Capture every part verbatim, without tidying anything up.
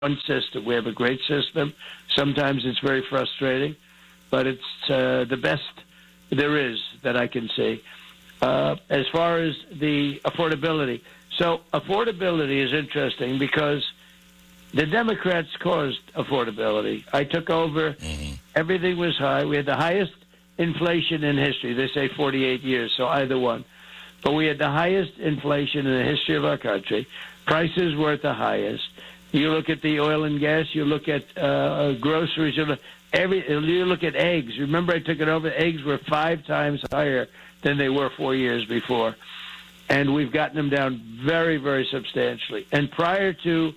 one system. We have a great system. Sometimes it's very frustrating, but it's uh, the best there is that I can see. Uh, as far as the affordability. So affordability is interesting because the Democrats caused affordability. I took over. Mm-hmm. Everything was high. We had the highest inflation in history. They say forty-eight years, so either one. But we had the highest inflation in the history of our country. Prices were at the highest. You look at the oil and gas. You look at uh, groceries. You look, every, you look at eggs. Remember I took it over? Eggs were five times higher than they were four years before. And we've gotten them down very, very substantially. And prior to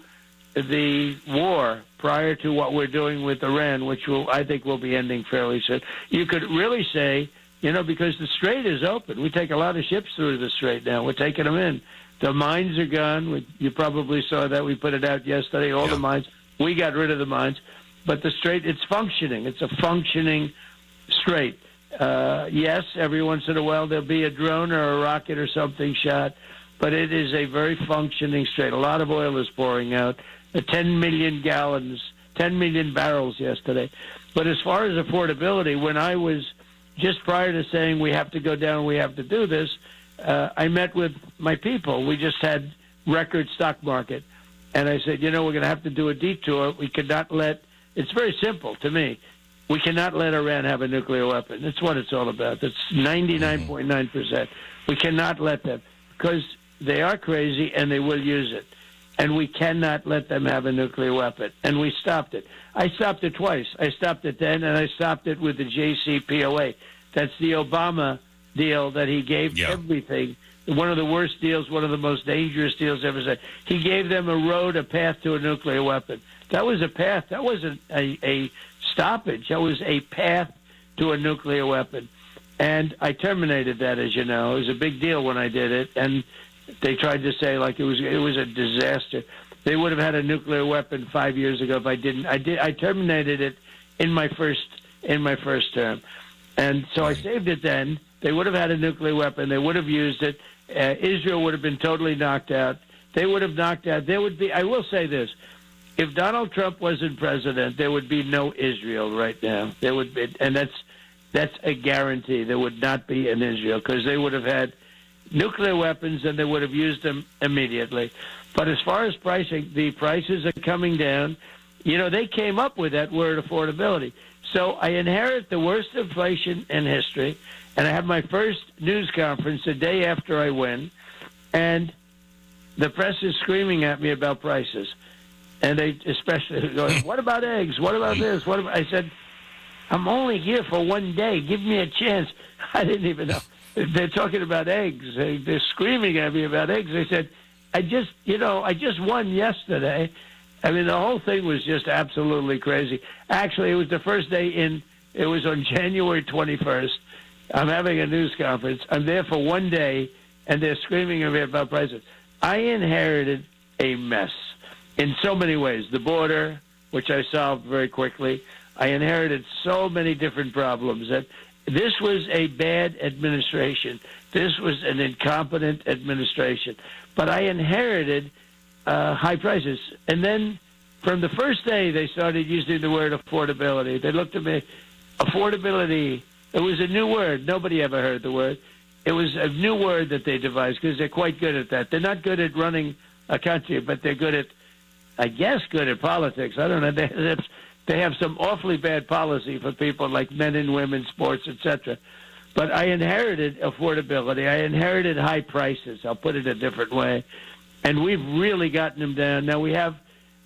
the war, prior to what we're doing with Iran, which will, I think will be ending fairly soon, you could really say, you know, because the Strait is open. We take a lot of ships through the Strait now. We're taking them in. The mines are gone. We, you probably saw that. We put it out yesterday, all yeah. the mines. We got rid of the mines. But the Strait, it's functioning. It's a functioning Strait. Uh, yes, every once in a while there'll be a drone or a rocket or something shot, but it is a very functioning Strait. A lot of oil is pouring out. Uh, ten million gallons, ten million barrels yesterday. But as far as affordability, when I was just prior to saying we have to go down, we have to do this, uh, I met with my people. We just had record stock market. And I said, you know, we're going to have to do a detour. We could not let, it's very simple to me. We cannot let Iran have a nuclear weapon. That's what it's all about. That's ninety-nine point nine percent. We cannot let them because they are crazy and they will use it. And we cannot let them have a nuclear weapon. And we stopped it. I stopped it twice. I stopped it then, and I stopped it with the J C P O A. That's the Obama deal that he gave yeah. everything. One of the worst deals, one of the most dangerous deals ever said. He gave them a road, a path to a nuclear weapon. That was a path. That wasn't a, a stoppage. That was a path to a nuclear weapon. And I terminated that, as you know. It was a big deal when I did it. And they tried to say like it was it was a disaster. They would have had a nuclear weapon five years ago if I didn't. I did. I terminated it in my first in my first term. And so I saved it then. They would have had a nuclear weapon. They would have used it. Uh, Israel would have been totally knocked out. They would have knocked out. There would be, I will say this. If Donald Trump wasn't president, there would be no Israel right now. There would be, and that's that's a guarantee. There would not be an Israel because they would have had nuclear weapons and they would have used them immediately. But as far as pricing, the prices are coming down. You know, they came up with that word affordability. So I inherit the worst inflation in history, and I have my first news conference the day after I win, and the press is screaming at me about prices. And they especially going, what about eggs? What about this? What about? I said, I'm only here for one day. Give me a chance. I didn't even know. They're talking about eggs. They're screaming at me about eggs. They said, I just, you know, I just won yesterday. I mean, the whole thing was just absolutely crazy. Actually, it was the first day in, it was on January twenty-first. I'm having a news conference. I'm there for one day, and they're screaming at me about prices. I inherited a mess in so many ways. The border, which I solved very quickly. I inherited so many different problems that this was a bad administration. This was an incompetent administration. But I inherited uh, high prices. And then from the first day, they started using the word affordability. They looked at me, affordability. It was a new word. Nobody ever heard the word. It was a new word that they devised because they're quite good at that. They're not good at running a country, but they're good at, I guess, good at politics. I don't know. They have, they have some awfully bad policy for people like men and women, sports, et cetera. But I inherited affordability. I inherited high prices. I'll put it a different way. And we've really gotten them down. Now, we have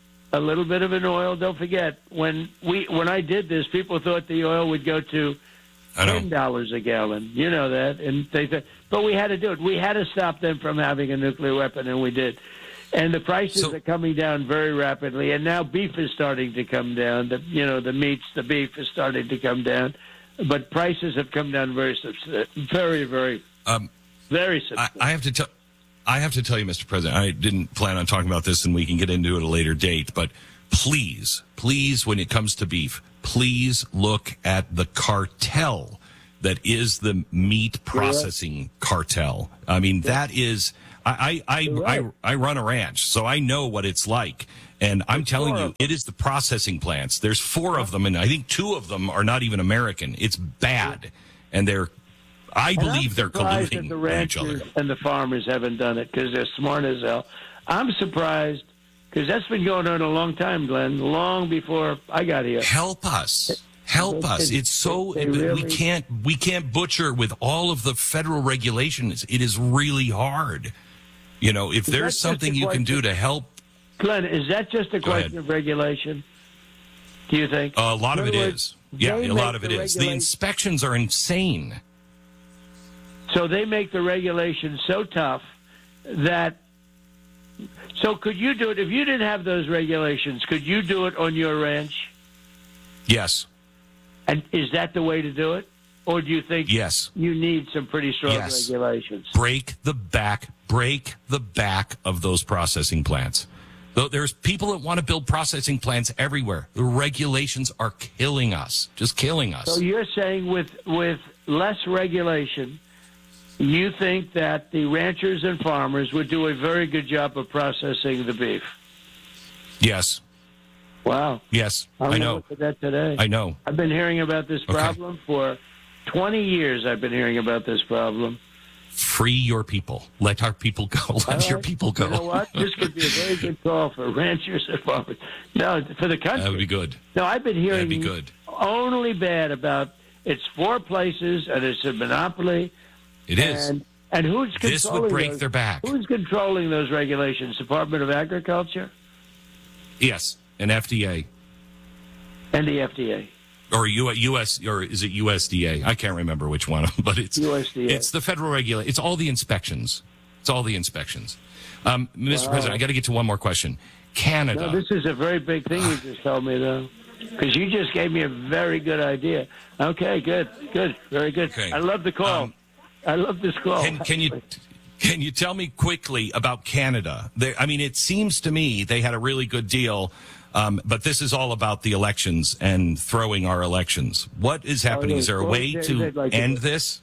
a little bit of an oil. Don't forget, when we when I did this, people thought the oil would go to ten dollars a gallon. You know that. And they th- But we had to do it. We had to stop them from having a nuclear weapon, and we did. And the prices so, are coming down very rapidly. And now beef is starting to come down. The, you know, the meats, the beef is starting to come down. But prices have come down very, very, very, um, very substantially. I, I have to tell, I have to tell you, Mister President, I didn't plan on talking about this, and we can get into it at a later date. But please, please, when it comes to beef, please look at the cartel that is the meat processing cartel. I mean, that is. I I I, I I run a ranch, so I know what it's like. And I'm There's telling four you, of them. it is the processing plants. There's four of them, and I think two of them are not even American. It's bad. And they're, I And believe I'm they're surprised colluding that the with each other. ranchers and the farmers haven't done it because they're smart as hell. I'm surprised because that's been going on a long time, Glenn, long before I got here. Help us. Help They- us. they- It's so they we really- can't we can't butcher with all of the federal regulations. It is really hard. You know, if that there's just something a you can do question? to help, Glenn, is that just a Go ahead. question of regulation? Do you think? a lot of In it other is. words, Yeah, they a lot make of it the is. The regula- inspections are insane. So they make the regulations so tough that. So could you do it if you didn't have those regulations? Could you do it on your ranch? Yes. And is that the way to do it, or do you think Yes. you need some pretty strong Yes. regulations? Break the back, break the back of those processing plants. Though there's people that want to build processing plants everywhere. The regulations are killing us, just killing us. So you're saying with with less regulation, you think that the ranchers and farmers would do a very good job of processing the beef? Yes, Wow. yes, I'm I gonna know, look at that today. I know. I've been hearing about this problem for twenty years. I've been hearing about this problem. Free your people. Let our people go. Let All your right. people go. You know what? This could be a very good call for ranchers and farmers. No, for the country. That would be good. No, I've been hearing That'd be good. only bad about it's four places and it's a monopoly. It is. And, and who's controlling This would break those, their back. Who's controlling those regulations? Department of Agriculture Yes, an F D A and the F D A. or U- U.S. or is it U S D A? I can't remember which one, but it's U S D A. It's the federal regulation. It's all the inspections. It's all the inspections. Um, Mister Wow. President, I got to get to one more question. Canada. No, this is a very big thing you just told me, though, because you just gave me a very good idea. Okay, good, good, very good. Okay. I love the call. Um, I love this call. Can, can you can you tell me quickly about Canada? They, I mean, it seems to me they had a really good deal, um, but this is all about the elections and throwing our elections. What is happening? yeah. Is there a Well, way they- to they'd like to end do- this?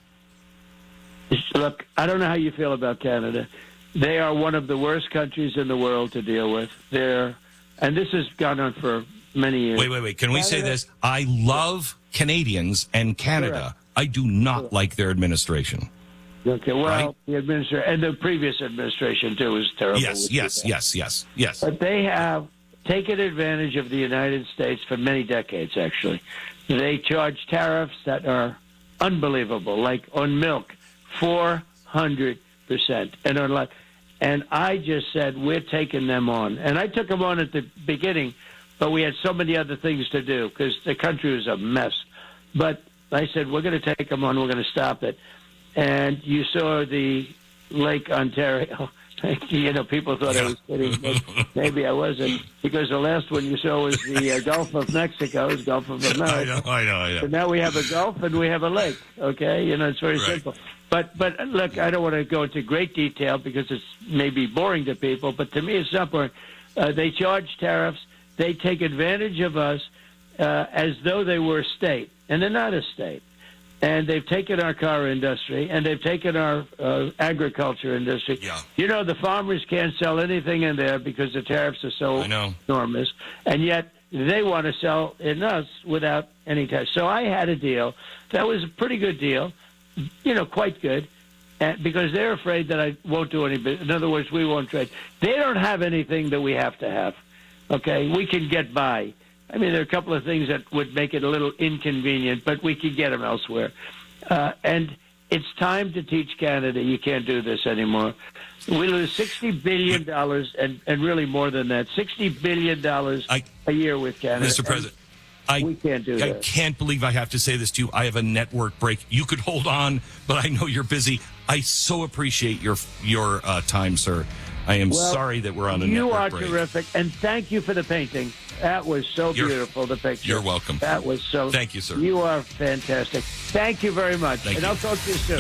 Look, I don't know how you feel about Canada. They are one of the worst countries in the world to deal with. They're, and this has gone on for many years. Wait, wait, wait. Can we say Canada- this? I love Canadians and Canada. Correct. I do not like their administration. Okay, well, Right. the administration and the previous administration too was terrible. Yes, with yes, that. yes, yes, yes. But they have taken advantage of the United States for many decades, actually. They charge tariffs that are unbelievable, like on milk, four hundred percent. And on like, and I just said, we're taking them on. And I took them on at the beginning, but we had so many other things to do because the country was a mess. But I said, we're going to take them on. We're going to stop it. And you saw the Lake Ontario. You know, people thought I was kidding, but maybe I wasn't, because the last one you saw was the uh, Gulf of Mexico, it's Gulf of I America. know, I know, I So know. now we have a Gulf and we have a lake. Okay, you know, it's very Right. simple. But but look, I don't want to go into great detail because it's maybe boring to people. But to me, it's not boring. Uh, they charge tariffs. They take advantage of us uh, as though they were a state, and they're not a state. And they've taken our car industry, and they've taken our uh, agriculture industry. Yeah. You know, the farmers can't sell anything in there because the tariffs are so I know. enormous, and yet they want to sell in us without any tariffs. So I had a deal that was a pretty good deal, you know, quite good, and because they're afraid that I won't do any business. In other words, we won't trade. They don't have anything that we have to have. Okay, we can get by. I mean, there are a couple of things that would make it a little inconvenient, but we could get them elsewhere. Uh, and it's time to teach Canada you can't do this anymore. We lose sixty billion dollars, and, and really more than that, sixty billion dollars I- a year with Canada. Mister And President, I, we can't do I that. can't believe I have to say this to you. I have a network break. You could hold on, but I know you're busy. I so appreciate your your uh, time, sir. I am Well, sorry that we're on a You network are break. terrific, and thank you for the painting. That was so You're- beautiful, the picture. you're welcome. That was so... Thank you, sir. You are fantastic. Thank you very much. Thank and you. I'll talk to you soon. You bet.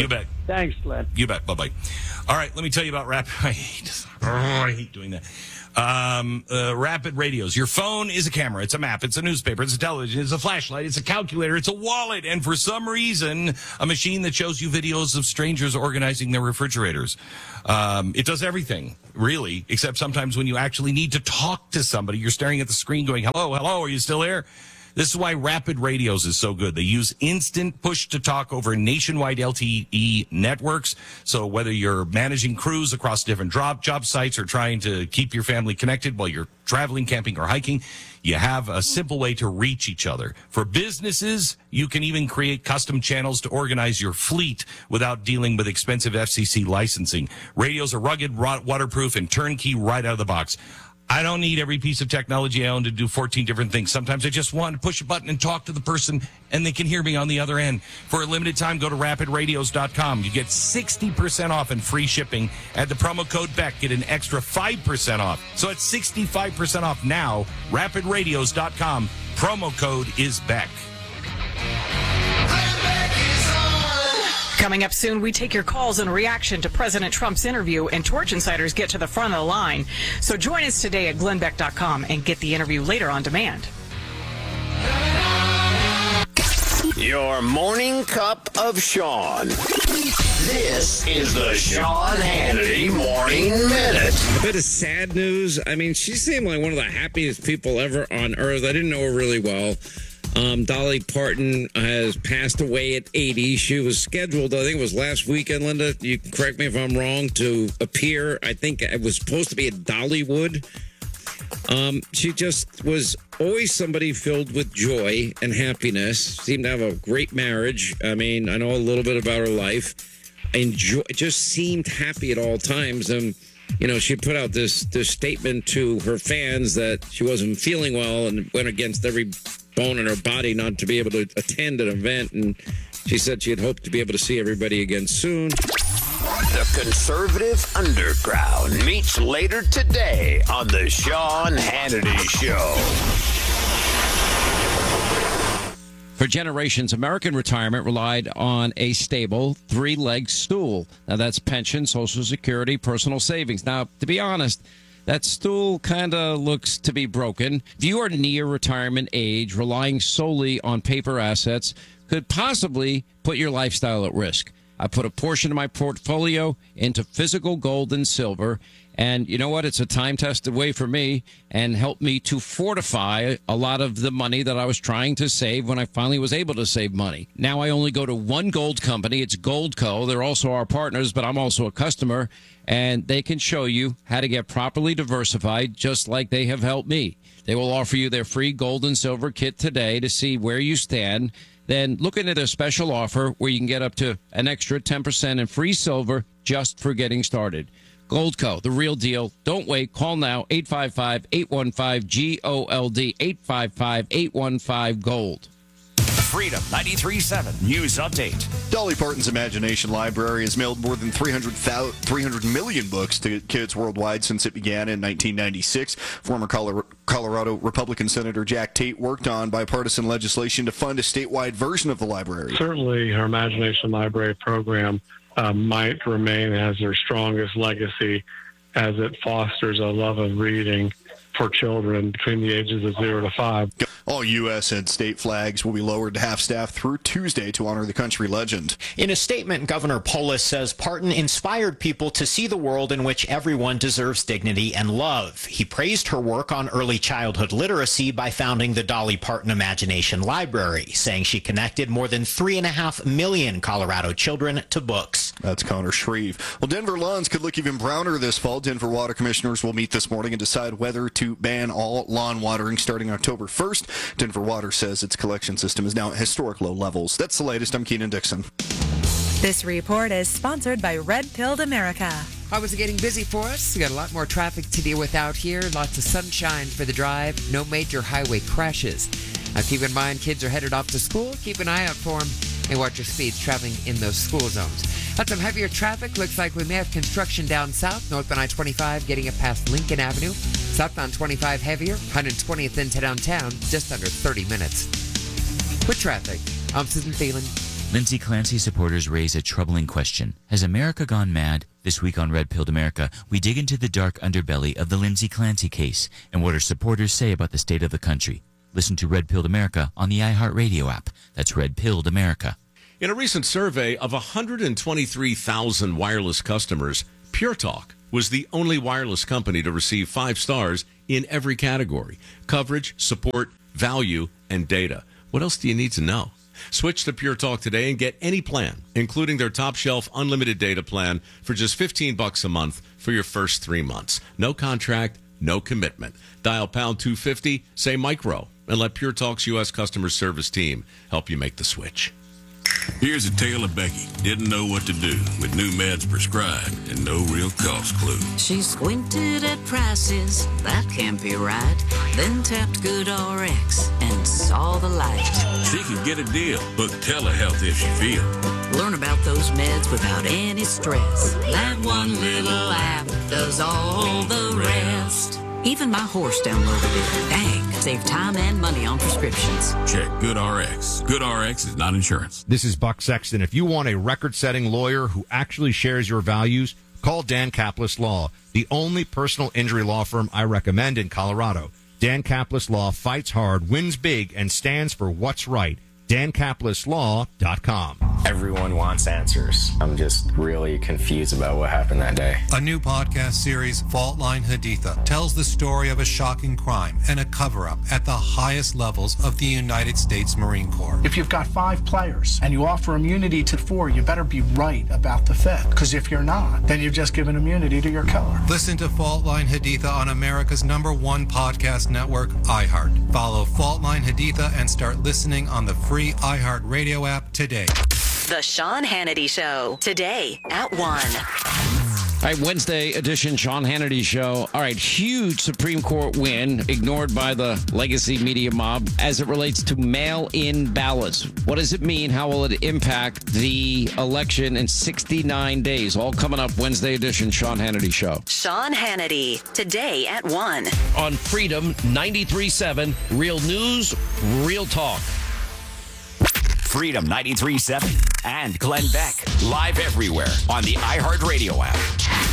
Thanks, Glenn. You bet. Bye-bye. All right, let me tell you about Rapid. I hate, oh, I hate doing that. Um, uh, Rapid Radios. Your phone is a camera. It's a map. It's a newspaper. It's a television. It's a flashlight. It's a calculator. It's a wallet. And for some reason, a machine that shows you videos of strangers organizing their refrigerators. Um, it does everything, really, except sometimes when you actually need to talk to somebody, you're staring at the screen going, hello, hello, are you still there? This is why Rapid Radios is so good. They use instant push-to-talk over nationwide L T E networks. So whether you're managing crews across different job, job sites or trying to keep your family connected while you're traveling, camping, or hiking, you have a simple way to reach each other. For businesses, you can even create custom channels to organize your fleet without dealing with expensive F C C licensing. Radios are rugged, waterproof, and turnkey right out of the box. I don't need every piece of technology I own to do fourteen different things. Sometimes I just want to push a button and talk to the person, and they can hear me on the other end. For a limited time, go to rapid radios dot com. You get sixty percent off and free shipping. Add the promo code Beck, get an extra five percent off. So it's sixty-five percent off now. rapid radios dot com. Promo code is Beck. Coming up soon, we take your calls in reaction to President Trump's interview, and Torch Insiders get to the front of the line. So join us today at glenn beck dot com and get the interview later on demand. Your morning cup of Sean. This is the Sean Hannity Morning Minute. A bit of sad news. I mean, she seemed like one of the happiest people ever on earth. I didn't know her really well. Um, Dolly Parton has passed away at eighty. She was scheduled, I think it was last weekend, Linda, you can correct me if I'm wrong, to appear. I think it was supposed to be at Dollywood. Um, she just was always somebody filled with joy and happiness. Seemed to have a great marriage. I mean, I know a little bit about her life. Enjoy, just seemed happy at all times. And, you know, she put out this, this statement to her fans that she wasn't feeling well and went against every bone in her body not to be able to attend an event, and she said she had hoped to be able to see everybody again soon. The Conservative Underground meets later today on the Sean Hannity Show. For generations, American retirement relied on a stable three-legged stool. Now that's pension, Social Security, personal savings. Now, to be honest, that stool kind of looks to be broken. If you are near retirement age, relying solely on paper assets could possibly put your lifestyle at risk. I put a portion of my portfolio into physical gold and silver, and you know what? It's a time-tested way for me and helped me to fortify a lot of the money that I was trying to save when I finally was able to save money. Now I only go to one gold company. It's Goldco. They're also our partners, but I'm also a customer, and they can show you how to get properly diversified just like they have helped me. They will offer you their free gold and silver kit today to see where you stand. Then look into their special offer where you can get up to an extra ten percent in free silver just for getting started. Goldco, the real deal. Don't wait. Call now, eight five five, eight one five, G O L D, eight five five, eight one five, GOLD. Freedom ninety-three point seven News Update. Dolly Parton's Imagination Library has mailed more than three hundred million books to kids worldwide since it began in nineteen ninety-six. Former Colorado Republican Senator Jack Tate worked on bipartisan legislation to fund a statewide version of the library. Certainly, her Imagination Library program uh, might remain as her strongest legacy as it fosters a love of reading for children between the ages of zero to five. All U S and state flags will be lowered to half-staff through Tuesday to honor the country legend. In a statement, Governor Polis says Parton inspired people to see the world in which everyone deserves dignity and love. He praised her work on early childhood literacy by founding the Dolly Parton Imagination Library, saying she connected more than three and a half million Colorado children to books. That's Connor Shreve. Well, Denver lawns could look even browner this fall. Denver water commissioners will meet this morning and decide whether to ban all lawn watering starting October first. Denver Water says its collection system is now at historic low levels. That's the latest. I'm Keenan Dixon. This report is sponsored by Red Pilled America. How is it getting busy for us? We got a lot more traffic to deal with out here. Lots of sunshine for the drive. No major highway crashes. Now keep in mind, kids are headed off to school. Keep an eye out for them and watch your speeds traveling in those school zones. Got some heavier traffic. Looks like we may have construction down south. Northbound I twenty-five getting it past Lincoln Avenue. Southbound twenty-five heavier. one hundred twentieth into downtown. Just under thirty minutes. With traffic, I'm Susan Thielen. Lindsay Clancy supporters raise a troubling question. Has America gone mad? This week on Red Pilled America, we dig into the dark underbelly of the Lindsay Clancy case and what her supporters say about the state of the country. Listen to Red Pilled America on the iHeartRadio app. That's Red Pilled America. In a recent survey of one hundred twenty-three thousand wireless customers, Pure Talk was the only wireless company to receive five stars in every category: coverage, support, value, and data. What else do you need to know? Switch to Pure Talk today and get any plan, including their top shelf unlimited data plan, for just fifteen bucks a month for your first three months. No contract, no commitment. Dial pound two fifty, say micro, and let Pure Talk's U S customer service team help you make the switch. Here's a tale of Becky. Didn't know what to do with new meds prescribed and no real cost clue. She squinted at prices, that can't be right. Then tapped GoodRx and saw the light. She can get a deal. Book telehealth if she feels. Learn about those meds without any stress. That one little app does all the rest. Even my horse downloaded it. Dang, save time and money on prescriptions. Check GoodRx. GoodRx is not insurance. This is Buck Sexton. If you want a record-setting lawyer who actually shares your values, call Dan Kaplis Law, the only personal injury law firm I recommend in Colorado. Dan Kaplis Law fights hard, wins big, and stands for what's right. Dan Kaplis Law dot com. Everyone wants answers. I'm just really confused about what happened that day. A new podcast series, Fault Line Haditha, tells the story of a shocking crime and a cover-up at the highest levels of the United States Marine Corps. If you've got five players and you offer immunity to four, you better be right about the fifth. Because if you're not, then you've just given immunity to your killer. Listen to Fault Line Haditha on America's number one podcast network, iHeart. Follow Fault Line Haditha and start listening on the free Free iHeartRadio app today. The Sean Hannity Show, today at one. All right, Wednesday edition Sean Hannity Show. All right, huge Supreme Court win ignored by the legacy media mob as it relates to mail-in ballots. What does it mean? How will it impact the election in sixty-nine days? All coming up Wednesday edition Sean Hannity Show. Sean Hannity, today at one. On Freedom ninety-three point seven, real news, real talk. Freedom ninety-three point seven and Glenn Beck. Live everywhere on the iHeartRadio app.